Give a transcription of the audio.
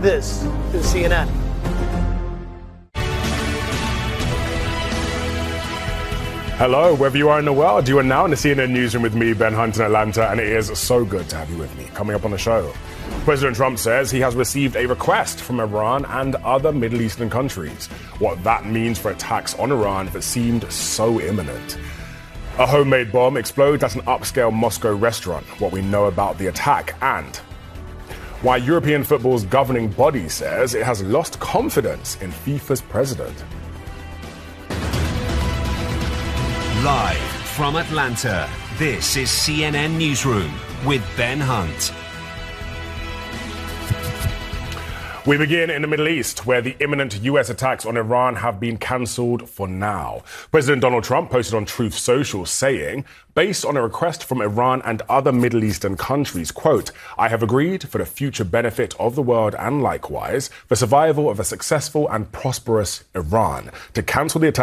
This is CNN. Hello, wherever you are in the world, you are now in the CNN Newsroom with me, Ben Hunt in Atlanta, and it is so good to have you with me. Coming up on the show, President Trump says he has received a request from Iran and other Middle Eastern countries. What that means for attacks on Iran that seemed so imminent. A homemade bomb explodes at an upscale Moscow restaurant. What we know about the attack, and why European football's governing body says it has lost confidence in FIFA's president. Live from Atlanta, this is CNN Newsroom with Ben Hunt. We begin in the Middle East, where the imminent U.S. attacks on Iran have been cancelled for now. President Donald Trump posted on Truth Social saying, based on a request from Iran and other Middle Eastern countries, quote, I have agreed for the future benefit of the world and likewise the survival of a successful and prosperous Iran to cancel the attack